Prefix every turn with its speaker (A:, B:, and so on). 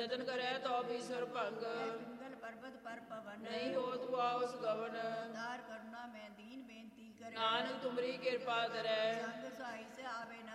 A: ਜਤਨ ਕਰੈ ਤੋ ਵੀ ਸੁਰ ਭੰਗ
B: ਪਿੰਗਲ ਪਰਬਤ ਪਰ ਪਵਨ
A: ਨਹੀਂ ਹੋ ਤੂ ਆਉਸ ਗਵਨ
B: ਦਾਰ ਕਰੁਣਾ ਮੈਂ ਦੀਨ ਬੇਨਤੀ ਕਰੇ
A: ਨਾਨਕ ਤੁਮਰੀ ਕਿਰਪਾ ਧਰੈ
B: ਸੰਗ ਸਹਾਈ ਸੇ ਆਵੇ ਨਾ